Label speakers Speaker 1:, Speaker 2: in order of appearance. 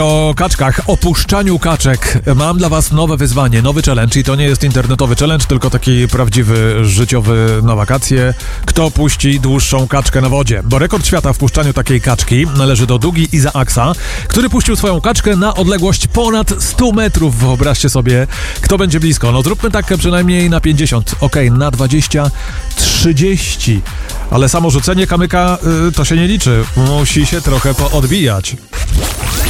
Speaker 1: O kaczkach, opuszczaniu kaczek. Mam dla was nowe wyzwanie, nowy challenge i to nie jest internetowy challenge, tylko taki prawdziwy, życiowy na wakacje. Kto puści dłuższą kaczkę na wodzie? Bo rekord świata w puszczaniu takiej kaczki należy do Dougie Isaacsa, który puścił swoją kaczkę na odległość ponad 100 metrów. Wyobraźcie sobie, kto będzie blisko. No zróbmy tak przynajmniej na 50, na 20, 30. Ale samo rzucenie kamyka to się nie liczy. Musi się trochę poodbijać.